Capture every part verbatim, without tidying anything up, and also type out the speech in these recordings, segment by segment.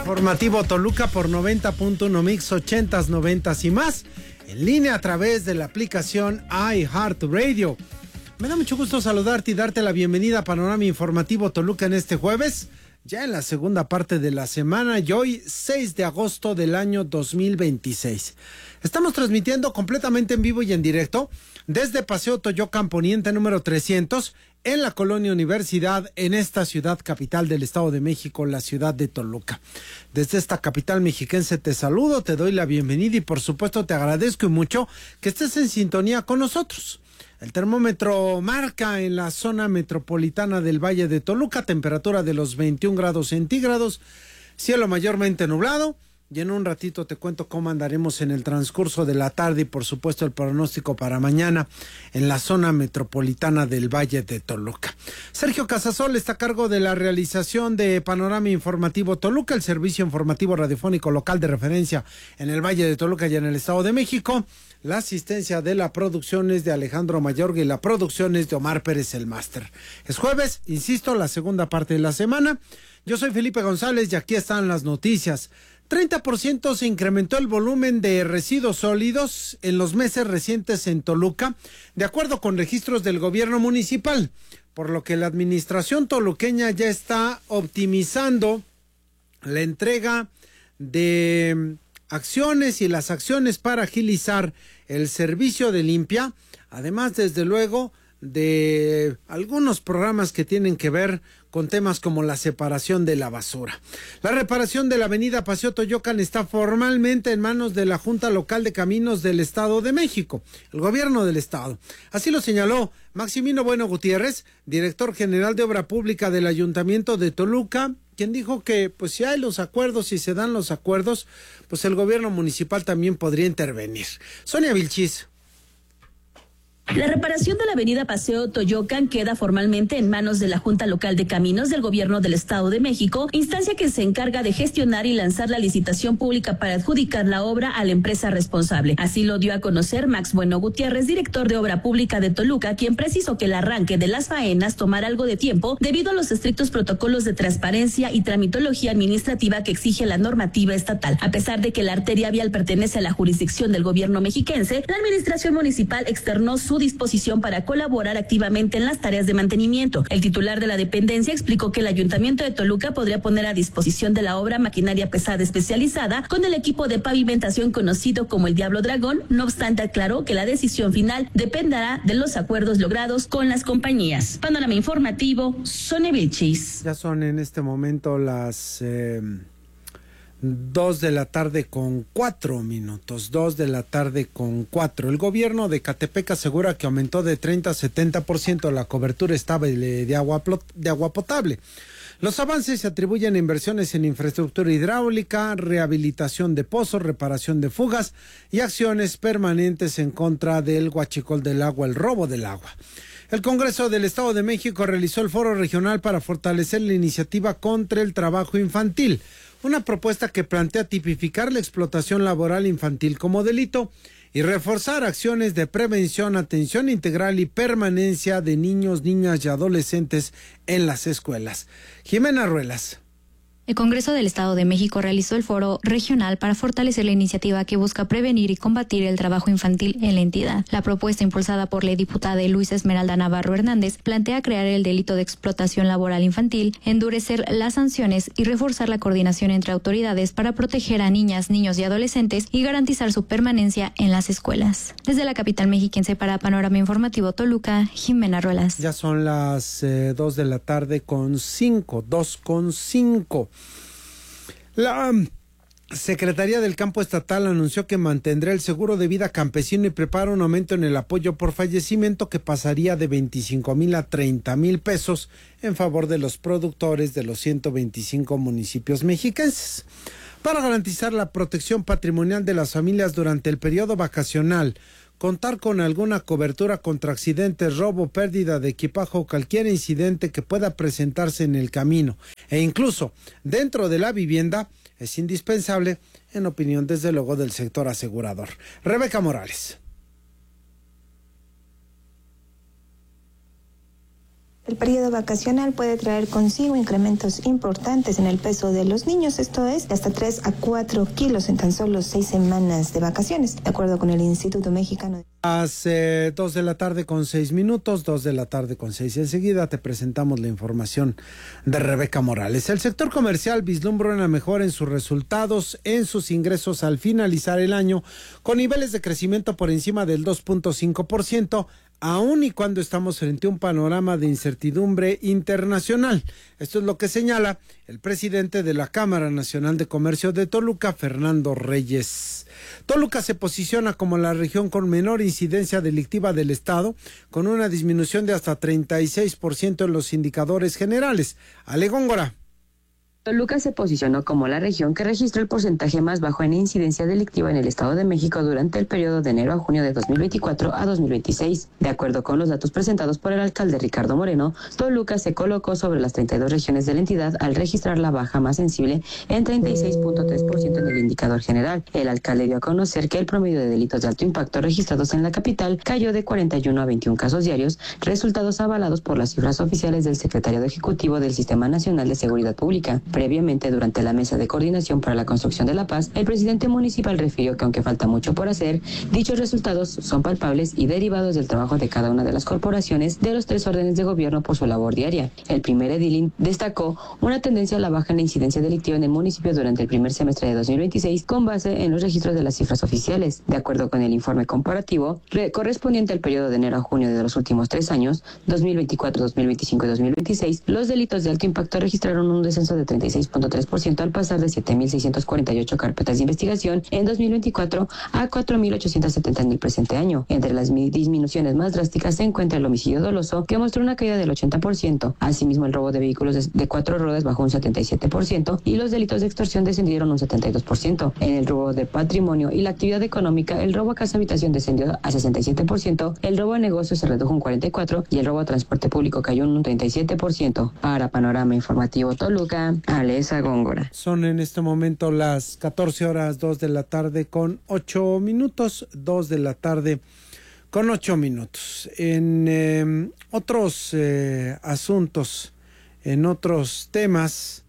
Informativo Toluca por noventa punto uno Mix, ochentas, noventas y más. En línea a través de la aplicación iHeartRadio. Me da mucho gusto saludarte y darte la bienvenida a Panorama Informativo Toluca en este jueves, ya en la segunda parte de la semana y hoy seis de agosto del año dos mil veintiséis. Estamos transmitiendo completamente en vivo y en directo desde Paseo Toyocan Poniente número trescientos en la Colonia Universidad, en esta ciudad capital del Estado de México, la ciudad de Toluca. Desde esta capital mexiquense te saludo, te doy la bienvenida y por supuesto te agradezco mucho que estés en sintonía con nosotros. El termómetro marca en la zona metropolitana del Valle de Toluca temperatura de los veintiún grados centígrados, cielo mayormente nublado. Y en un ratito te cuento cómo andaremos en el transcurso de la tarde y por supuesto el pronóstico para mañana en la zona metropolitana del Valle de Toluca. Sergio Casasol está a cargo de la realización de Panorama Informativo Toluca, el servicio informativo radiofónico local de referencia en el Valle de Toluca y en el Estado de México. La asistencia de la producción es de Alejandro Mayorga y la producción es de Omar Pérez, el máster. Es jueves, insisto, la segunda parte de la semana. Yo soy Felipe González y aquí están las noticias. treinta por ciento se incrementó el volumen de residuos sólidos en los meses recientes en Toluca, de acuerdo con registros del gobierno municipal, por lo que la administración toluqueña ya está optimizando la entrega de acciones y las acciones para agilizar el servicio de limpia, además, desde luego, de algunos programas que tienen que ver con temas como la separación de la basura. La reparación de la avenida Paseo Toyocan está formalmente en manos de la Junta Local de Caminos del Estado de México, el gobierno del estado. Así lo señaló Maximino Bueno Gutiérrez, director general de Obra Pública del Ayuntamiento de Toluca, quien dijo que pues si hay los acuerdos, si se dan los acuerdos, pues el gobierno municipal también podría intervenir. Sonia Vilchis. La reparación de la avenida Paseo Toyocan queda formalmente en manos de la Junta Local de Caminos del Gobierno del Estado de México, instancia que se encarga de gestionar y lanzar la licitación pública para adjudicar la obra a la empresa responsable. Así lo dio a conocer Max Bueno Gutiérrez, director de Obra Pública de Toluca, quien precisó que el arranque de las faenas tomará algo de tiempo debido a los estrictos protocolos de transparencia y tramitología administrativa que exige la normativa estatal. A pesar de que la arteria vial pertenece a la jurisdicción del gobierno mexiquense, la administración municipal externó su disposición para colaborar activamente en las tareas de mantenimiento. El titular de la dependencia explicó que el Ayuntamiento de Toluca podría poner a disposición de la obra maquinaria pesada especializada con el equipo de pavimentación conocido como el Diablo Dragón. No obstante, aclaró que la decisión final dependerá de los acuerdos logrados con las compañías. Panorama Informativo, Sonia Vilchis. Ya son en este momento las eh, dos de la tarde con cuatro minutos, dos de la tarde con cuatro. El gobierno de Catepec asegura que aumentó de treinta a setenta por ciento la cobertura estable de agua, de agua potable. Los avances se atribuyen a inversiones en infraestructura hidráulica, rehabilitación de pozos, reparación de fugas y acciones permanentes en contra del huachicol del agua, el robo del agua. El Congreso del Estado de México realizó el foro regional para fortalecer la iniciativa contra el trabajo infantil, una propuesta que plantea tipificar la explotación laboral infantil como delito y reforzar acciones de prevención, atención integral y permanencia de niños, niñas y adolescentes en las escuelas. Jimena Ruelas. El Congreso del Estado de México realizó el foro regional para fortalecer la iniciativa que busca prevenir y combatir el trabajo infantil en la entidad. La propuesta, impulsada por la diputada Luisa Esmeralda Navarro Hernández, plantea crear el delito de explotación laboral infantil, endurecer las sanciones y reforzar la coordinación entre autoridades para proteger a niñas, niños y adolescentes y garantizar su permanencia en las escuelas. Desde la capital mexiquense para Panorama Informativo Toluca, Jimena Ruelas. Ya son las eh, dos de la tarde con cinco, dos con cinco. La Secretaría del Campo Estatal anunció que mantendrá el seguro de vida campesino y prepara un aumento en el apoyo por fallecimiento que pasaría de veinticinco mil a treinta mil pesos en favor de los productores de los ciento veinticinco municipios mexiquenses. Para garantizar la protección patrimonial de las familias durante el periodo vacacional, contar con alguna cobertura contra accidentes, robo, pérdida de equipaje o cualquier incidente que pueda presentarse en el camino e incluso dentro de la vivienda es indispensable, en opinión desde luego del sector asegurador. Rebeca Morales. El periodo vacacional puede traer consigo incrementos importantes en el peso de los niños, esto es, de hasta tres a cuatro kilos en tan solo seis semanas de vacaciones, de acuerdo con el Instituto Mexicano. Hace dos de la tarde con seis minutos, dos de la tarde con seis. Enseguida te presentamos la información de Rebeca Morales. El sector comercial vislumbra una mejora en sus resultados, en sus ingresos al finalizar el año, con niveles de crecimiento por encima del dos punto cinco por ciento, aun y cuando estamos frente a un panorama de incertidumbre internacional. Esto es lo que señala el presidente de la Cámara Nacional de Comercio de Toluca, Fernando Reyes. Toluca se posiciona como la región con menor incidencia delictiva del estado, con una disminución de hasta treinta y seis por ciento en los indicadores generales. Ale Góngora. Toluca se posicionó como la región que registró el porcentaje más bajo en incidencia delictiva en el Estado de México durante el periodo de enero a junio de dos mil veinticuatro a dos mil veintiséis. De acuerdo con los datos presentados por el alcalde Ricardo Moreno, Toluca se colocó sobre las treinta y dos regiones de la entidad al registrar la baja más sensible en treinta y seis punto tres por ciento en el indicador general. El alcalde dio a conocer que el promedio de delitos de alto impacto registrados en la capital cayó de cuarenta y uno a veintiún casos diarios, resultados avalados por las cifras oficiales del Secretariado Ejecutivo del Sistema Nacional de Seguridad Pública. Previamente, durante la mesa de coordinación para la construcción de la paz, el presidente municipal refirió que aunque falta mucho por hacer, dichos resultados son palpables y derivados del trabajo de cada una de las corporaciones de los tres órdenes de gobierno por su labor diaria. El primer edil destacó una tendencia a la baja en la incidencia delictiva en el municipio durante el primer semestre de dos mil veintiséis con base en los registros de las cifras oficiales. De acuerdo con el informe comparativo correspondiente al periodo de enero a junio de los últimos tres años, dos mil veinticuatro, dos mil veinticinco y dos mil veintiséis, los delitos de alto impacto registraron un descenso de treinta y seis punto tres por ciento al pasar de siete mil seiscientas cuarenta y ocho carpetas de investigación en dos mil veinticuatro a cuatro mil ochocientas setenta en el presente año. Entre las disminuciones más drásticas se encuentra el homicidio doloso, que mostró una caída del ochenta por ciento. Asimismo, el robo de vehículos de cuatro ruedas bajó un setenta y siete por ciento y los delitos de extorsión descendieron un setenta y dos por ciento. En el robo de patrimonio y la actividad económica, el robo a casa habitación descendió a sesenta y siete por ciento, el robo a negocios se redujo un cuarenta y cuatro por ciento y el robo a transporte público cayó en un treinta y siete por ciento. Para Panorama Informativo Toluca, Alesa Góngora. Son en este momento las catorce horas, dos de la tarde con ocho minutos, dos de la tarde con ocho minutos. En eh, otros eh, asuntos, en otros temas,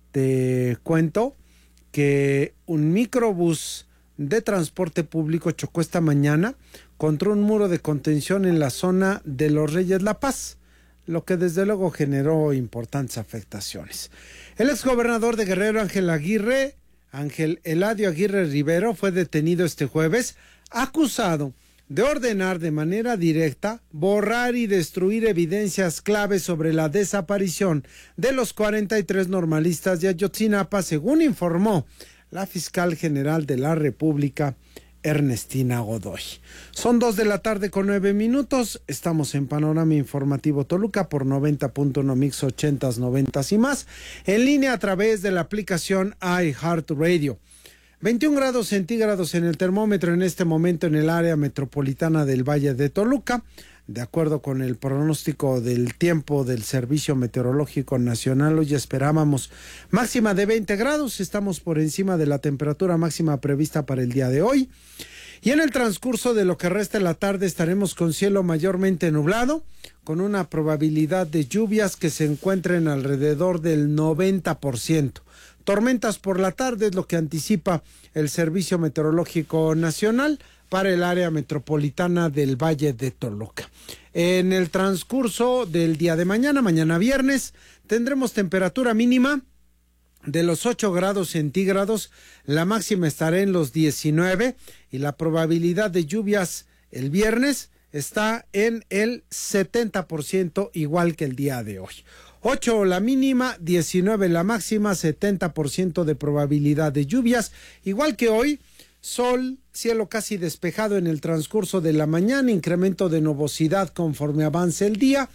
te cuento que un microbús de transporte público chocó esta mañana contra un muro de contención en la zona de Los Reyes La Paz, lo que desde luego generó importantes afectaciones. El exgobernador de Guerrero, Ángel Aguirre, Ángel Eladio Aguirre Rivero, fue detenido este jueves, acusado de ordenar de manera directa borrar y destruir evidencias claves sobre la desaparición de los cuarenta y tres normalistas de Ayotzinapa, según informó la fiscal general de la República, Ernestina Godoy. Son dos de la tarde con nueve minutos. Estamos en Panorama Informativo Toluca por noventa punto uno Mix ochentas, noventas y más. En línea a través de la aplicación iHeartRadio. veintiún grados centígrados en el termómetro en este momento en el área metropolitana del Valle de Toluca. De acuerdo con el pronóstico del tiempo del Servicio Meteorológico Nacional, hoy esperábamos máxima de veinte grados, estamos por encima de la temperatura máxima prevista para el día de hoy. Y en el transcurso de lo que resta de la tarde estaremos con cielo mayormente nublado, con una probabilidad de lluvias que se encuentren alrededor del noventa por ciento. Tormentas por la tarde es lo que anticipa el Servicio Meteorológico Nacional para el área metropolitana del Valle de Toluca. En el transcurso del día de mañana, mañana viernes, tendremos temperatura mínima de los ocho grados centígrados, la máxima estará en los diecinueve y la probabilidad de lluvias el viernes está en el setenta por ciento, igual que el día de hoy. ocho la mínima, diecinueve la máxima, setenta por ciento de probabilidad de lluvias, igual que hoy. Sol, cielo casi despejado en el transcurso de la mañana, incremento de nubosidad conforme avance el día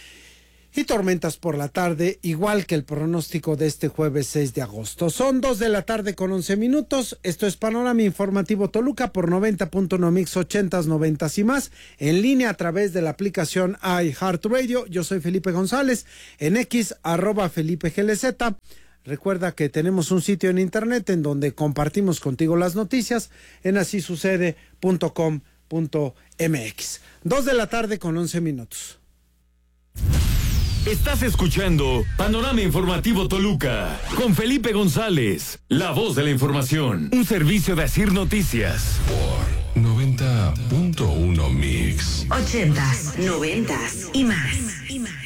y tormentas por la tarde, igual que el pronóstico de este jueves seis de agosto. Son dos de la tarde con once minutos. Esto es Panorama Informativo Toluca por noventa punto uno Mix ochentas, noventas y más, en línea a través de la aplicación iHeartRadio. Yo soy Felipe González, en X, arroba Felipe G L Z. Recuerda que tenemos un sitio en internet en donde compartimos contigo las noticias en así sucede punto com punto m x. Dos de la tarde con once minutos. Estás escuchando Panorama Informativo Toluca con Felipe González, la voz de la información, un servicio de Asir Noticias. Por noventa punto uno Mix. Ochentas, noventas y más. Y más.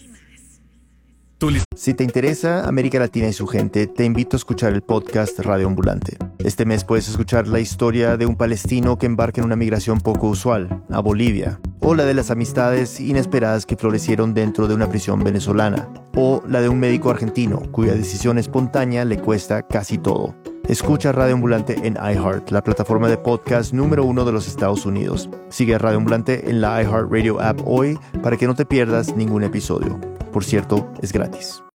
Si te interesa América Latina y su gente, te invito a escuchar el podcast Radio Ambulante. Este mes puedes escuchar la historia de un palestino que embarca en una migración poco usual, a Bolivia, o la de las amistades inesperadas que florecieron dentro de una prisión venezolana, o la de un médico argentino cuya decisión espontánea le cuesta casi todo. Escucha Radio Ambulante en iHeart, la plataforma de podcast número uno de los Estados Unidos. Sigue a Radio Ambulante en la iHeartRadio app hoy para que no te pierdas ningún episodio. Por cierto, es gratis.